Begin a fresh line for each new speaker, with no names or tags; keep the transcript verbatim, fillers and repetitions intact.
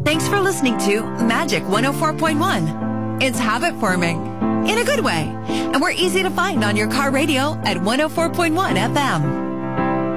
Thanks for listening to Magic one oh four point one. It's habit forming in a good way, and we're easy to find on your car radio at one oh four point one F M.